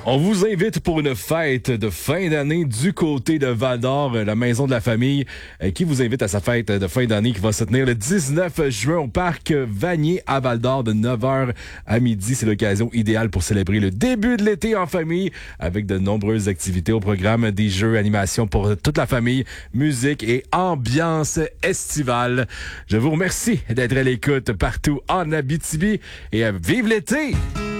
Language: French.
On vous invite pour une fête de fin d'année du côté de Val-d'Or, la maison de la famille, qui vous invite à sa fête de fin d'année qui va se tenir le 19 juin au parc Vanier à Val-d'Or de 9h à midi. C'est l'occasion idéale pour célébrer le début de l'été en famille avec de nombreuses activités au programme, des jeux, animations pour toute la famille, musique et ambiance estivale. Je vous remercie d'être à l'écoute partout en Abitibi et vive l'été!